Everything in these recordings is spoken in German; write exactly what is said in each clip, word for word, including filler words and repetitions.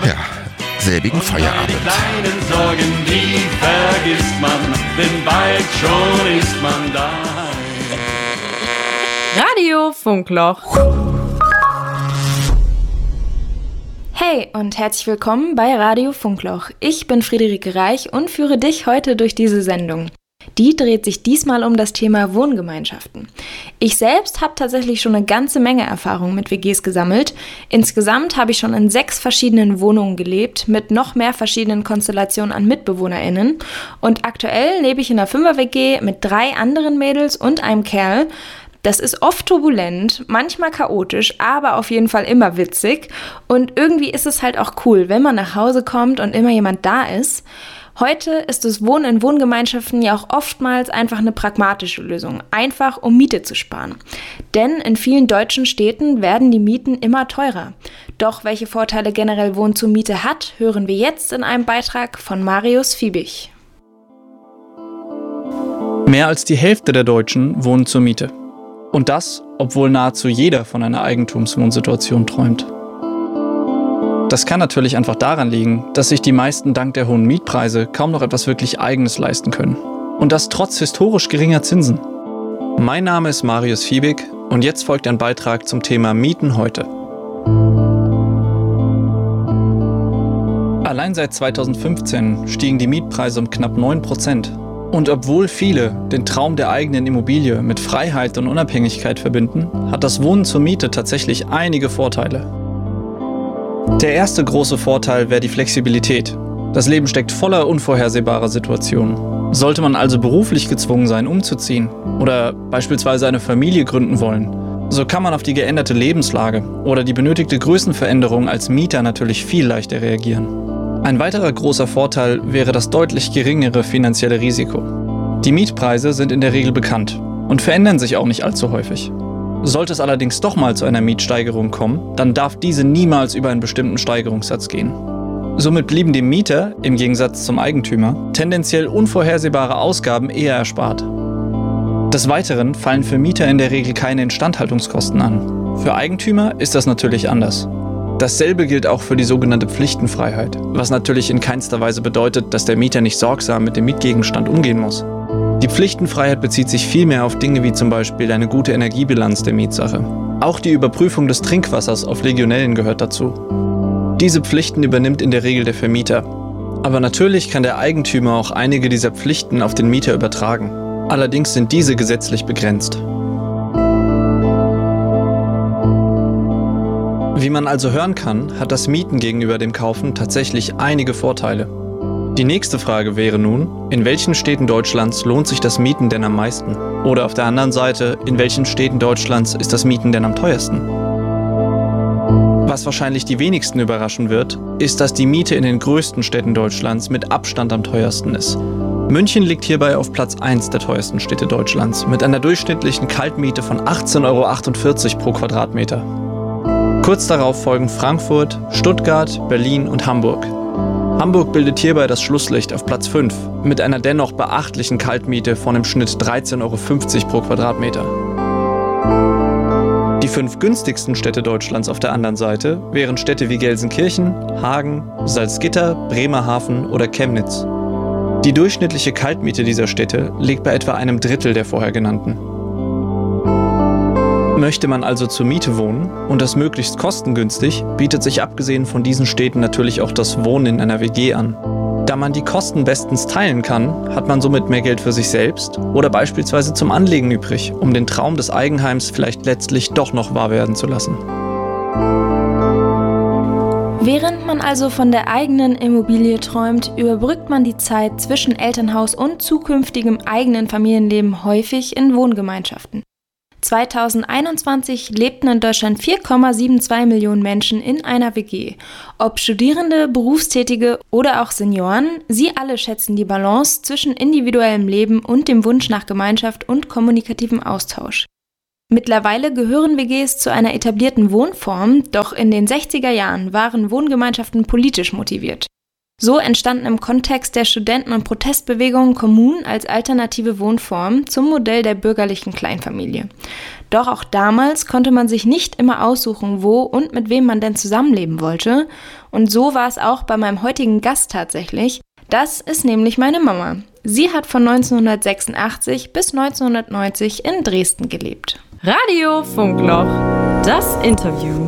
ja, selbigen Und Feierabend. Meine kleinen Sorgen, die vergisst man, denn bald schon ist man da. Radio Funkloch. Hey und herzlich willkommen bei Radio Funkloch. Ich bin Friederike Reich und führe dich heute durch diese Sendung. Die dreht sich diesmal um das Thema Wohngemeinschaften. Ich selbst habe tatsächlich schon eine ganze Menge Erfahrung mit W Gs gesammelt. Insgesamt habe ich schon in sechs verschiedenen Wohnungen gelebt, mit noch mehr verschiedenen Konstellationen an MitbewohnerInnen. Und aktuell lebe ich in einer Fünfer-W G mit drei anderen Mädels und einem Kerl. Das ist oft turbulent, manchmal chaotisch, aber auf jeden Fall immer witzig. Und irgendwie ist es halt auch cool, wenn man nach Hause kommt und immer jemand da ist. Heute ist das Wohnen in Wohngemeinschaften ja auch oftmals einfach eine pragmatische Lösung, einfach um Miete zu sparen. Denn in vielen deutschen Städten werden die Mieten immer teurer. Doch welche Vorteile generell Wohnen zur Miete hat, hören wir jetzt in einem Beitrag von Marius Fiebig. Mehr als die Hälfte der Deutschen wohnen zur Miete. Und das, obwohl nahezu jeder von einer Eigentumswohnsituation träumt. Das kann natürlich einfach daran liegen, dass sich die meisten dank der hohen Mietpreise kaum noch etwas wirklich Eigenes leisten können. Und das trotz historisch geringer Zinsen. Mein Name ist Marius Fiebig und jetzt folgt ein Beitrag zum Thema Mieten heute. Allein seit zweitausendfünfzehn stiegen die Mietpreise um knapp neun Prozent. Und obwohl viele den Traum der eigenen Immobilie mit Freiheit und Unabhängigkeit verbinden, hat das Wohnen zur Miete tatsächlich einige Vorteile. Der erste große Vorteil wäre die Flexibilität. Das Leben steckt voller unvorhersehbarer Situationen. Sollte man also beruflich gezwungen sein, umzuziehen oder beispielsweise eine Familie gründen wollen, so kann man auf die geänderte Lebenslage oder die benötigte Größenveränderung als Mieter natürlich viel leichter reagieren. Ein weiterer großer Vorteil wäre das deutlich geringere finanzielle Risiko. Die Mietpreise sind in der Regel bekannt und verändern sich auch nicht allzu häufig. Sollte es allerdings doch mal zu einer Mietsteigerung kommen, dann darf diese niemals über einen bestimmten Steigerungssatz gehen. Somit blieben dem Mieter, im Gegensatz zum Eigentümer, tendenziell unvorhersehbare Ausgaben eher erspart. Des Weiteren fallen für Mieter in der Regel keine Instandhaltungskosten an. Für Eigentümer ist das natürlich anders. Dasselbe gilt auch für die sogenannte Pflichtenfreiheit, was natürlich in keinster Weise bedeutet, dass der Mieter nicht sorgsam mit dem Mietgegenstand umgehen muss. Die Pflichtenfreiheit bezieht sich vielmehr auf Dinge wie zum Beispiel eine gute Energiebilanz der Mietsache. Auch die Überprüfung des Trinkwassers auf Legionellen gehört dazu. Diese Pflichten übernimmt in der Regel der Vermieter. Aber natürlich kann der Eigentümer auch einige dieser Pflichten auf den Mieter übertragen. Allerdings sind diese gesetzlich begrenzt. Wie man also hören kann, hat das Mieten gegenüber dem Kaufen tatsächlich einige Vorteile. Die nächste Frage wäre nun, in welchen Städten Deutschlands lohnt sich das Mieten denn am meisten? Oder auf der anderen Seite, in welchen Städten Deutschlands ist das Mieten denn am teuersten? Was wahrscheinlich die wenigsten überraschen wird, ist, dass die Miete in den größten Städten Deutschlands mit Abstand am teuersten ist. München liegt hierbei auf Platz eins der teuersten Städte Deutschlands mit einer durchschnittlichen Kaltmiete von achtzehn Euro achtundvierzig pro Quadratmeter. Kurz darauf folgen Frankfurt, Stuttgart, Berlin und Hamburg. Hamburg bildet hierbei das Schlusslicht auf Platz fünf mit einer dennoch beachtlichen Kaltmiete von im Schnitt dreizehn Euro fünfzig pro Quadratmeter. Die fünf günstigsten Städte Deutschlands auf der anderen Seite wären Städte wie Gelsenkirchen, Hagen, Salzgitter, Bremerhaven oder Chemnitz. Die durchschnittliche Kaltmiete dieser Städte liegt bei etwa einem Drittel der vorher genannten. Möchte man also zur Miete wohnen und das möglichst kostengünstig, bietet sich abgesehen von diesen Städten natürlich auch das Wohnen in einer W G an. Da man die Kosten bestens teilen kann, hat man somit mehr Geld für sich selbst oder beispielsweise zum Anlegen übrig, um den Traum des Eigenheims vielleicht letztlich doch noch wahr werden zu lassen. Während man also von der eigenen Immobilie träumt, überbrückt man die Zeit zwischen Elternhaus und zukünftigem eigenen Familienleben häufig in Wohngemeinschaften. zweitausendeinundzwanzig lebten in Deutschland vier Komma zweiundsiebzig Millionen Menschen in einer W G. Ob Studierende, Berufstätige oder auch Senioren, sie alle schätzen die Balance zwischen individuellem Leben und dem Wunsch nach Gemeinschaft und kommunikativem Austausch. Mittlerweile gehören W Gs zu einer etablierten Wohnform, doch in den sechziger Jahren waren Wohngemeinschaften politisch motiviert. So entstanden im Kontext der Studenten- und Protestbewegungen Kommunen als alternative Wohnform zum Modell der bürgerlichen Kleinfamilie. Doch auch damals konnte man sich nicht immer aussuchen, wo und mit wem man denn zusammenleben wollte. Und so war es auch bei meinem heutigen Gast tatsächlich. Das ist nämlich meine Mama. Sie hat von neunzehnhundertsechsundachtzig bis neunzehnhundertneunzig in Dresden gelebt. Radio Funkloch, das Interview.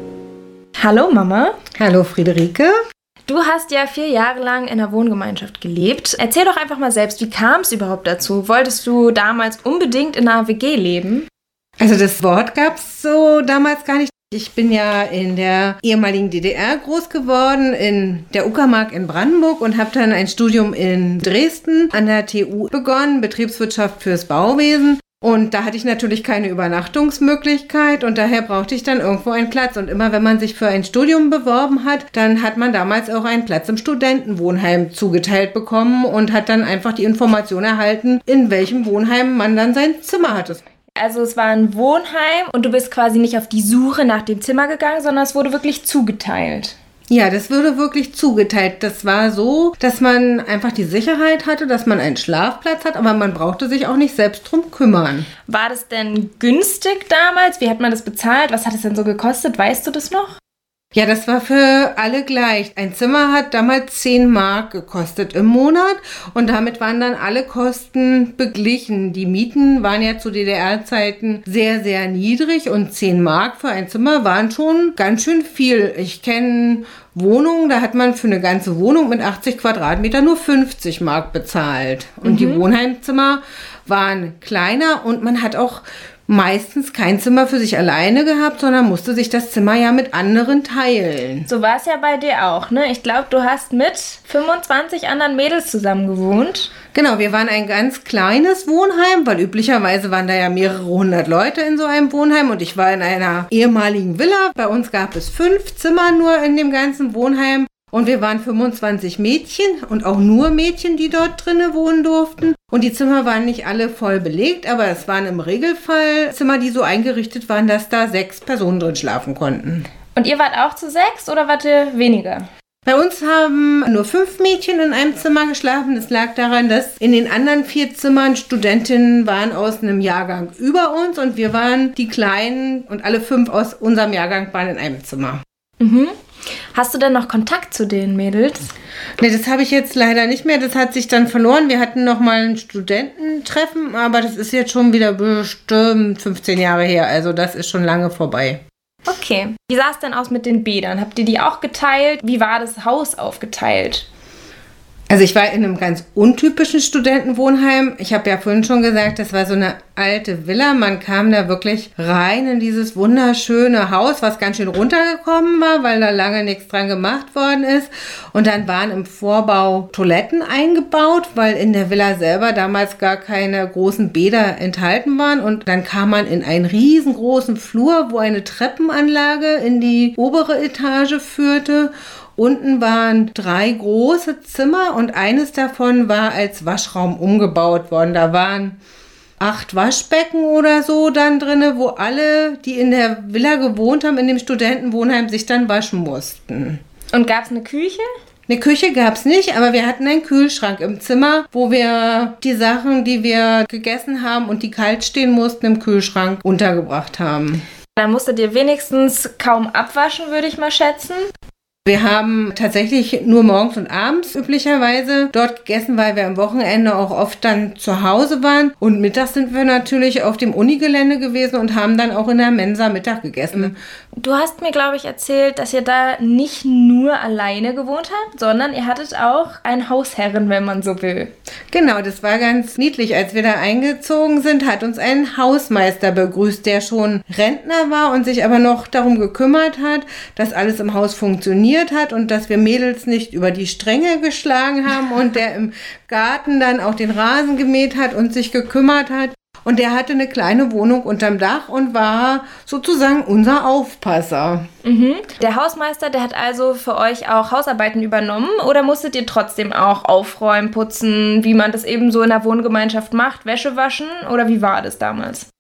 Hallo Mama. Hallo Friederike. Du hast ja vier Jahre lang in einer Wohngemeinschaft gelebt. Erzähl doch einfach mal selbst, wie kam es überhaupt dazu? Wolltest du damals unbedingt in einer W G leben? Also das Wort gab es so damals gar nicht. Ich bin ja in der ehemaligen D D R groß geworden, in der Uckermark in Brandenburg und habe dann ein Studium in Dresden an der T U begonnen, Betriebswirtschaft fürs Bauwesen. Und da hatte ich natürlich keine Übernachtungsmöglichkeit und daher brauchte ich dann irgendwo einen Platz. Und immer wenn man sich für ein Studium beworben hat, dann hat man damals auch einen Platz im Studentenwohnheim zugeteilt bekommen und hat dann einfach die Information erhalten, in welchem Wohnheim man dann sein Zimmer hatte. Also es war ein Wohnheim und du bist quasi nicht auf die Suche nach dem Zimmer gegangen, sondern es wurde wirklich zugeteilt. Ja, das wurde wirklich zugeteilt. Das war so, dass man einfach die Sicherheit hatte, dass man einen Schlafplatz hat, aber man brauchte sich auch nicht selbst drum kümmern. War das denn günstig damals? Wie hat man das bezahlt? Was hat es denn so gekostet? Weißt du das noch? Ja, das war für alle gleich. Ein Zimmer hat damals zehn Mark gekostet im Monat und damit waren dann alle Kosten beglichen. Die Mieten waren ja zu D D R-Zeiten sehr, sehr niedrig und zehn Mark für ein Zimmer waren schon ganz schön viel. Ich kenne Wohnungen, da hat man für eine ganze Wohnung mit achtzig Quadratmeter nur fünfzig Mark bezahlt. Und mhm. die Wohnheimzimmer waren kleiner und man hat auch meistens kein Zimmer für sich alleine gehabt, sondern musste sich das Zimmer ja mit anderen teilen. So war es ja bei dir auch, ne? Ich glaube, du hast mit fünfundzwanzig anderen Mädels zusammen gewohnt. Genau, wir waren ein ganz kleines Wohnheim, weil üblicherweise waren da ja mehrere hundert Leute in so einem Wohnheim und ich war in einer ehemaligen Villa. Bei uns gab es fünf Zimmer nur in dem ganzen Wohnheim. Und wir waren fünfundzwanzig Mädchen und auch nur Mädchen, die dort drinnen wohnen durften. Und die Zimmer waren nicht alle voll belegt, aber es waren im Regelfall Zimmer, die so eingerichtet waren, dass da sechs Personen drin schlafen konnten. Und ihr wart auch zu sechs oder wart ihr weniger? Bei uns haben nur fünf Mädchen in einem Zimmer geschlafen. Das lag daran, dass in den anderen vier Zimmern Studentinnen waren aus einem Jahrgang über uns und wir waren die Kleinen und alle fünf aus unserem Jahrgang waren in einem Zimmer. Mhm. Hast du denn noch Kontakt zu den Mädels? Nee, das habe ich jetzt leider nicht mehr. Das hat sich dann verloren. Wir hatten noch mal ein Studententreffen, aber das ist jetzt schon wieder bestimmt fünfzehn Jahre her. Also das ist schon lange vorbei. Okay. Wie sah es denn aus mit den Bädern? Habt ihr die auch geteilt? Wie war das Haus aufgeteilt? Also ich war in einem ganz untypischen Studentenwohnheim. Ich habe ja vorhin schon gesagt, das war so eine alte Villa. Man kam da wirklich rein in dieses wunderschöne Haus, was ganz schön runtergekommen war, weil da lange nichts dran gemacht worden ist. Und dann waren im Vorbau Toiletten eingebaut, weil in der Villa selber damals gar keine großen Bäder enthalten waren. Und dann kam man in einen riesengroßen Flur, wo eine Treppenanlage in die obere Etage führte. Unten waren drei große Zimmer und eines davon war als Waschraum umgebaut worden. Da waren acht Waschbecken oder so dann drin, wo alle, die in der Villa gewohnt haben, in dem Studentenwohnheim, sich dann waschen mussten. Und gab es eine Küche? Eine Küche gab es nicht, aber wir hatten einen Kühlschrank im Zimmer, wo wir die Sachen, die wir gegessen haben und die kalt stehen mussten, im Kühlschrank untergebracht haben. Da musstet ihr wenigstens kaum abwaschen, würde ich mal schätzen. Wir haben tatsächlich nur morgens und abends üblicherweise dort gegessen, weil wir am Wochenende auch oft dann zu Hause waren. Und mittags sind wir natürlich auf dem Unigelände gewesen und haben dann auch in der Mensa Mittag gegessen. Du hast mir, glaube ich, erzählt, dass ihr da nicht nur alleine gewohnt habt, sondern ihr hattet auch einen Hausherren, wenn man so will. Genau, das war ganz niedlich. Als wir da eingezogen sind, hat uns ein Hausmeister begrüßt, der schon Rentner war und sich aber noch darum gekümmert hat, dass alles im Haus funktioniert hat und dass wir Mädels nicht über die Stränge geschlagen haben und der im Garten dann auch den Rasen gemäht hat und sich gekümmert hat. Und der hatte eine kleine Wohnung unterm Dach und war sozusagen unser Aufpasser. Mhm. Der Hausmeister, der hat also für euch auch Hausarbeiten übernommen oder musstet ihr trotzdem auch aufräumen, putzen, wie man das eben so in der Wohngemeinschaft macht, Wäsche waschen oder wie war das damals?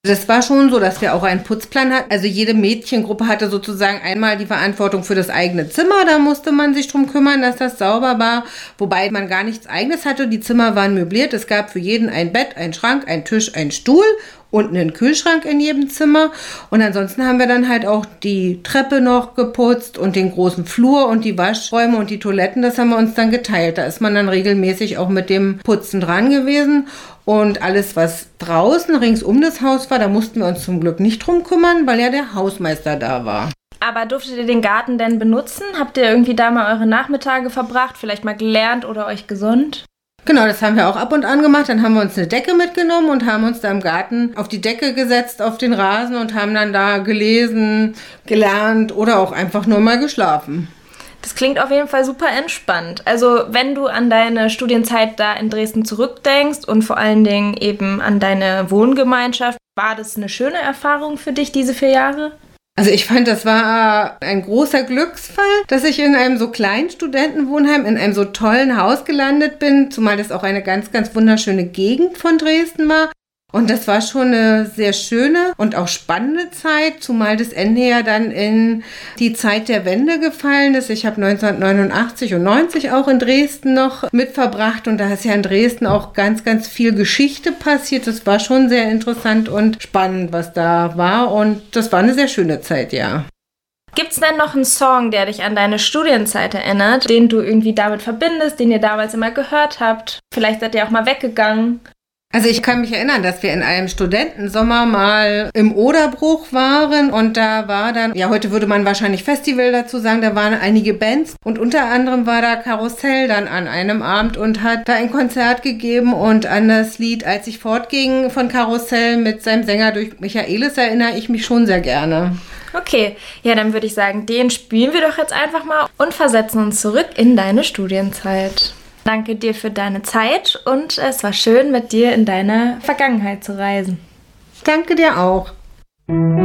Das war schon so, dass wir auch einen Putzplan hatten. Also jede Mädchengruppe hatte sozusagen einmal die Verantwortung für das eigene Zimmer. Da musste man sich drum kümmern, dass das sauber war. Wobei man gar nichts Eigenes hatte. Die Zimmer waren möbliert. Es gab für jeden ein Bett, einen Schrank, einen Tisch, einen Stuhl und einen Kühlschrank in jedem Zimmer. Und ansonsten haben wir dann halt auch die Treppe noch geputzt und den großen Flur und die Waschräume und die Toiletten. Das haben wir uns dann geteilt. Da ist man dann regelmäßig auch mit dem Putzen dran gewesen. Und alles, was draußen rings um das Haus war, da mussten wir uns zum Glück nicht drum kümmern, weil ja der Hausmeister da war. Aber durftet ihr den Garten denn benutzen? Habt ihr irgendwie da mal eure Nachmittage verbracht, vielleicht mal gelernt oder euch gesonnt? Genau, das haben wir auch ab und an gemacht. Dann haben wir uns eine Decke mitgenommen und haben uns da im Garten auf die Decke gesetzt, auf den Rasen und haben dann da gelesen, gelernt oder auch einfach nur mal geschlafen. Das klingt auf jeden Fall super entspannt. Also wenn du an deine Studienzeit da in Dresden zurückdenkst und vor allen Dingen eben an deine Wohngemeinschaft, war das eine schöne Erfahrung für dich, diese vier Jahre? Also ich fand, das war ein großer Glücksfall, dass ich in einem so kleinen Studentenwohnheim, in einem so tollen Haus gelandet bin, zumal das auch eine ganz, ganz wunderschöne Gegend von Dresden war. Und das war schon eine sehr schöne und auch spannende Zeit, zumal das Ende ja dann in die Zeit der Wende gefallen ist. Ich habe neunzehnhundertneunundachtzig und neunzig auch in Dresden noch mitverbracht und da ist ja in Dresden auch ganz, ganz viel Geschichte passiert. Das war schon sehr interessant und spannend, was da war und das war eine sehr schöne Zeit, ja. Gibt's denn noch einen Song, der dich an deine Studienzeit erinnert, den du irgendwie damit verbindest, den ihr damals immer gehört habt? Vielleicht seid ihr auch mal weggegangen. Also ich kann mich erinnern, dass wir in einem Studentensommer mal im Oderbruch waren und da war dann, ja heute würde man wahrscheinlich Festival dazu sagen, da waren einige Bands und unter anderem war da Karussell dann an einem Abend und hat da ein Konzert gegeben und an das Lied Als ich fortging von Karussell mit seinem Sänger durch Michaelis erinnere ich mich schon sehr gerne. Okay, ja dann würde ich sagen, den spielen wir doch jetzt einfach mal und versetzen uns zurück in deine Studienzeit. Danke dir für deine Zeit und es war schön, mit dir in deine Vergangenheit zu reisen. Danke dir auch.